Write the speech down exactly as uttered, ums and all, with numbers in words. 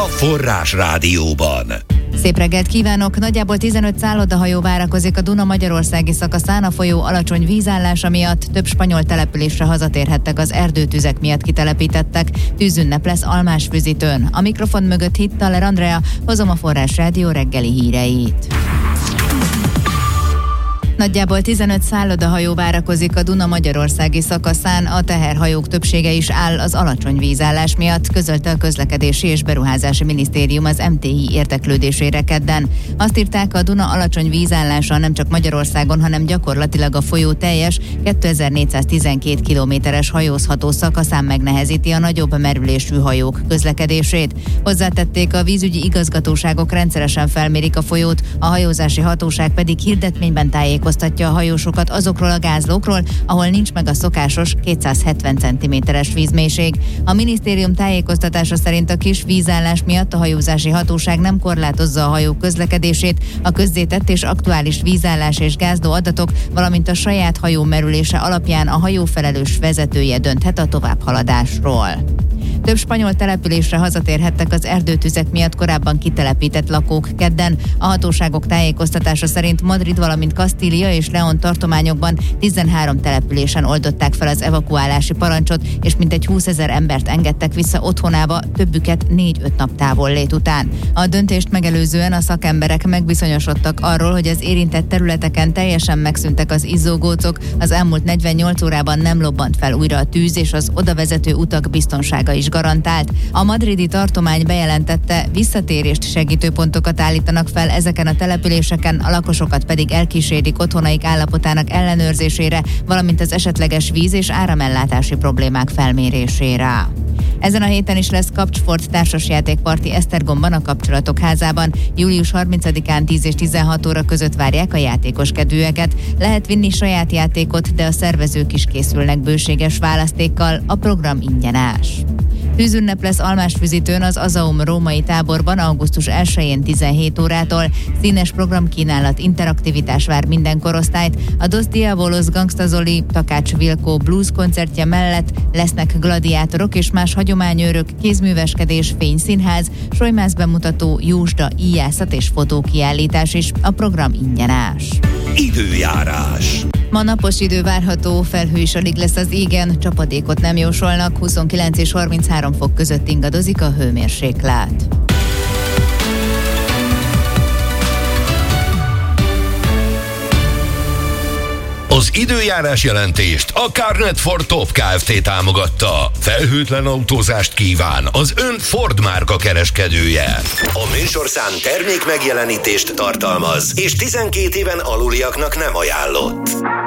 Forrás Rádióban. Szép reggelt kívánok! Nagyjából tizenöt szállodahajó várakozik a Duna magyarországi szakaszán a folyó alacsony vízállása miatt. Több spanyol településre hazatérhettek az erdőtüzek miatt kitelepítettek. Tűzünnep lesz Almásfüzitőn. A mikrofon mögött Hittaler Andrea, hozom a Forrás Rádió reggeli híreit. Nagyjából tizenöt szállodahajó várakozik a Duna magyarországi szakaszán, a teherhajók többsége is áll az alacsony vízállás miatt, közölte a Közlekedési és Beruházási Minisztérium az em té i érdeklődésére kedden. Azt írták, a Duna alacsony vízállása nem csak Magyarországon, hanem gyakorlatilag a folyó teljes kétezer-négyszáztizenkét kilométeres hajózható szakaszán megnehezíti a nagyobb merülésű hajók közlekedését. Hozzátették, a vízügyi igazgatóságok rendszeresen felmérik a folyót, a hajózási hatóság pedig hirdetményben tájékoztatja a hajósokat azokról a gázlókról, ahol nincs meg a szokásos kétszázhetven centiméteres vízmélység. A minisztérium tájékoztatása szerint a kis vízállás miatt a hajózási hatóság nem korlátozza a hajók közlekedését, a közzétett és aktuális vízállás és gázló adatok, valamint a saját hajó merülése alapján a hajó felelős vezetője dönthet a továbbhaladásról. Több spanyol településre hazatérhettek az erdőtüzek miatt korábban kitelepített lakók kedden. A hatóságok tájékoztatása szerint Madrid, valamint Kastília és León tartományokban tizenhárom településen oldották fel az evakuálási parancsot, és mintegy húszezer embert engedtek vissza otthonába, többüket négy-öt nap távollét után. A döntést megelőzően a szakemberek megbizonyosodtak arról, hogy az érintett területeken teljesen megszűntek az izzógócok, az elmúlt negyvennyolc órában nem lobbant fel újra a tűz, és az odavezető utak biztonsága is garantált. A madridi tartomány bejelentette, visszatérést segítő pontokat állítanak fel ezeken a településeken, a lakosokat pedig elkísérik otthonaik állapotának ellenőrzésére, valamint az esetleges víz- és áramellátási problémák felmérésére. Ezen a héten is lesz Kapcsport társasjátékparti Esztergomban, a Kapcsolatok házában. július harmincadikán tíz és tizenhat óra között várják a játékoskedvűeket. Lehet vinni saját játékot, de a szervezők is készülnek bőséges választékkal, a program ingyenes. Tűzünnep lesz Almásfüzitőn, az Azaum római táborban augusztus elsején tizenhét órától. Színes programkínálat, interaktivitás vár minden korosztályt. A Dos Diabolos Gangsta Zoli, Takács Vilkó blues koncertje mellett lesznek gladiátorok és más hagyományőrök, kézműveskedés, fényszínház, solymász bemutató, jósda, íjászat és fotókiállítás is. A program ingyenes. Időjárás. Ma napos idő várható, felhő is alig lesz az égen, csapadékot nem jósolnak, huszonkilenc és harminchárom fok között ingadozik a hőmérséklet. Az időjárás jelentést a Carnet Ford Top Kft. Támogatta. Felhőtlen autózást kíván az ön Ford márka kereskedője. A műsorszám termék megjelenítést tartalmaz, és tizenkét éven aluliaknak nem ajánlott.